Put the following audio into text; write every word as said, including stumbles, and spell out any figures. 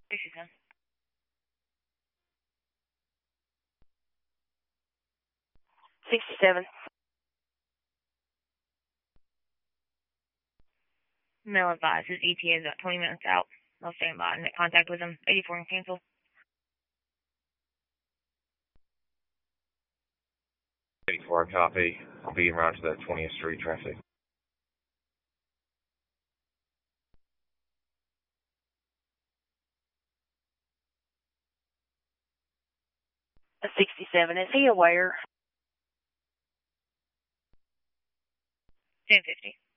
sixty-seven. sixty-seven. Mail advises E T A is about twenty minutes out. I'll stand by and make contact with them. eighty-four and cancel. eighty-four, copy. I'll be en route to that twentieth Street traffic. sixty-seven. Is he aware? ten fifty.